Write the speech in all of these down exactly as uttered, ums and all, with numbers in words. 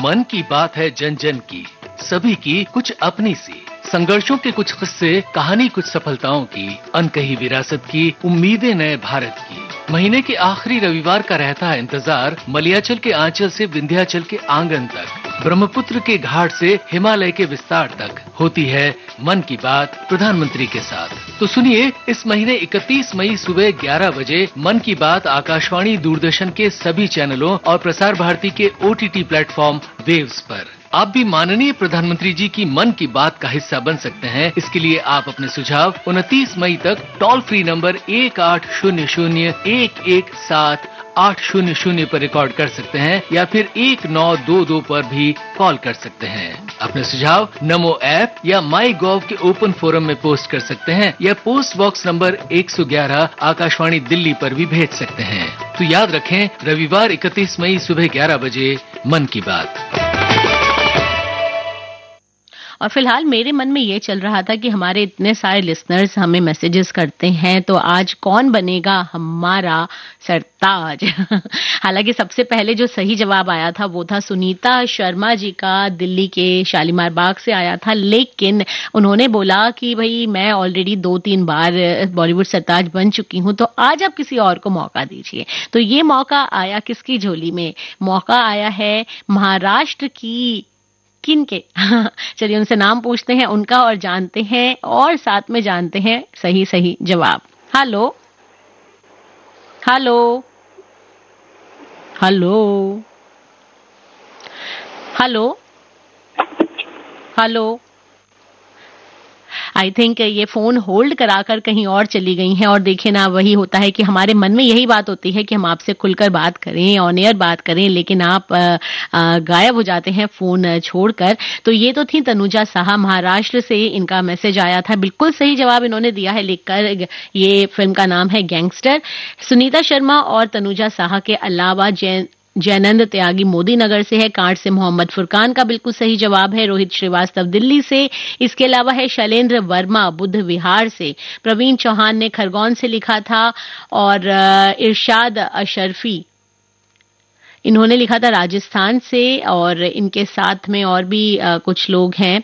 मन की बात है जन जन की, सभी की कुछ अपनी सी, संघर्षों के कुछ किस्से, कहानी कुछ सफलताओं की, अनकही विरासत की, उम्मीदें नए भारत की। महीने के आखिरी रविवार का रहता है इंतजार, मलयाचल के आंचल से विंध्याचल के आंगन तक, ब्रह्मपुत्र के घाट से हिमालय के विस्तार तक होती है मन की बात प्रधानमंत्री के साथ। तो सुनिए, इस महीने इकतीस मई सुबह ग्यारह बजे मन की बात आकाशवाणी, दूरदर्शन के सभी चैनलों और प्रसार भारती के ओटीटी प्लेटफॉर्म वेव्स पर। आप भी माननीय प्रधानमंत्री जी की मन की बात का हिस्सा बन सकते हैं। इसके लिए आप अपने सुझाव उनतीस मई तक टोल फ्री नंबर एक आठ शून्य शून्य एक एक सात आठ शून्य शून्य पर रिकॉर्ड कर सकते हैं या फिर एक नौ दो दो पर भी कॉल कर सकते हैं। अपने सुझाव नमो ऐप या माई गॉव के ओपन फोरम में पोस्ट कर सकते हैं या पोस्ट बॉक्स नंबर एक सौ ग्यारह आकाशवाणी दिल्ली पर भी भेज सकते हैं। तो याद रखें, रविवार इकतीस मई सुबह ग्यारह बजे मन की बात। और फिलहाल मेरे मन में ये चल रहा था कि हमारे इतने सारे लिसनर्स हमें मैसेजेस करते हैं, तो आज कौन बनेगा हमारा सरताज। हालांकि सबसे पहले जो सही जवाब आया था वो था सुनीता शर्मा जी का, दिल्ली के शालीमार बाग से आया था, लेकिन उन्होंने बोला कि भाई मैं ऑलरेडी दो तीन बार बॉलीवुड सरताज बन चुकी हूं, तो आज आप किसी और को मौका दीजिए। तो ये मौका आया किसकी झोली में? मौका आया है महाराष्ट्र की किन के। चलिए उनसे नाम पूछते हैं उनका और जानते हैं, और साथ में जानते हैं सही सही जवाब। Hello hello hello hello hello I think ये फोन होल्ड कराकर कहीं और चली गई हैं। और देखिए ना, वही होता है कि हमारे मन में यही बात होती है कि हम आपसे खुलकर बात करें, ऑन एयर बात करें, लेकिन आप आ, आ, गायब हो जाते हैं फोन छोड़कर। तो ये तो थी तनुजा साहा, महाराष्ट्र से इनका मैसेज आया था। बिल्कुल सही जवाब इन्होंने दिया है लिखकर। ये फिल्म का नाम है गैंगस्टर। सुनीता शर्मा और तनुजा साहा के अलावा जैन जैनंद त्यागी मोदी नगर से है, कांट से मोहम्मद फुरकान का बिल्कुल सही जवाब है, रोहित श्रीवास्तव दिल्ली से। इसके अलावा है शैलेंद्र वर्मा बुद्ध विहार से, प्रवीण चौहान ने खरगोन से लिखा था, और इरशाद अशरफी इन्होंने लिखा था राजस्थान से, और इनके साथ में और भी कुछ लोग हैं।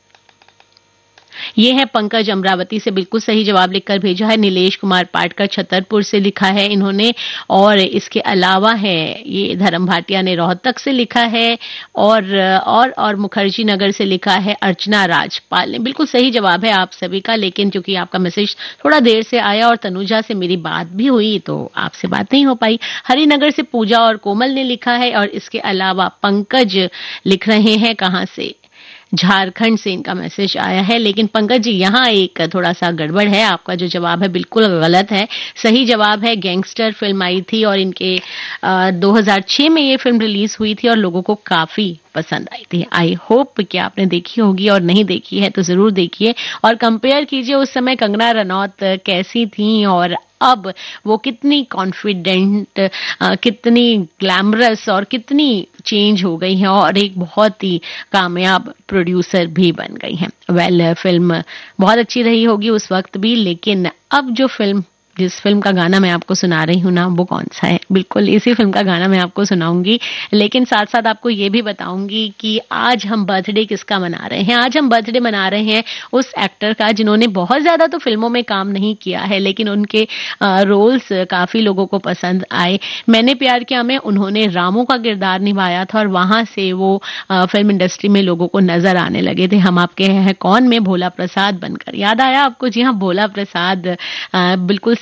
ये है पंकज अमरावती से, बिल्कुल सही जवाब लिखकर भेजा है। नीलेश कुमार पाटकर छतरपुर से लिखा है इन्होंने, और इसके अलावा है ये धर्म भाटिया ने रोहतक से लिखा है, और और और मुखर्जी नगर से लिखा है अर्चना राजपाल ने। बिल्कुल सही जवाब है आप सभी का, लेकिन चूंकि आपका मैसेज थोड़ा देर से आया और तनुजा से मेरी बात भी हुई तो आपसे बात नहीं हो पाई। हरिनगर से पूजा और कोमल ने लिखा है, और इसके अलावा पंकज लिख रहे हैं कहां से, झारखंड से इनका मैसेज आया है। लेकिन पंकज जी, यहाँ एक थोड़ा सा गड़बड़ है, आपका जो जवाब है बिल्कुल गलत है। सही जवाब है गैंगस्टर फिल्म आई थी, और इनके आ, दो हज़ार छह में ये फिल्म रिलीज हुई थी और लोगों को काफी पसंद आई थी। आई होप कि आपने देखी होगी, और नहीं देखी है तो जरूर देखिए और कंपेयर कीजिए उस समय कंगना रनौत कैसी थी और अब वो कितनी कॉन्फिडेंट, कितनी ग्लैमरस और कितनी चेंज हो गई हैं, और एक बहुत ही कामयाब प्रोड्यूसर भी बन गई हैं। वेल well, फिल्म बहुत अच्छी रही होगी उस वक्त भी, लेकिन अब जो फिल्म जिस फिल्म का गाना मैं आपको सुना रही हूँ ना, वो कौन सा है? बिल्कुल इसी फिल्म का गाना मैं आपको सुनाऊंगी, लेकिन साथ साथ आपको ये भी बताऊंगी कि आज हम बर्थडे किसका मना रहे हैं। आज हम बर्थडे मना रहे हैं उस एक्टर का जिन्होंने बहुत ज्यादा तो फिल्मों में काम नहीं किया है, लेकिन उनके रोल्स काफी लोगों को पसंद आए। मैंने प्यार किया में उन्होंने रामू का किरदार निभाया था, और वहां से वो फिल्म इंडस्ट्री में लोगों को नजर आने लगे थे। हम आपके हैं कौन में भोला प्रसाद बनकर। याद आया आपको? जी हाँ, भोला प्रसाद बिल्कुल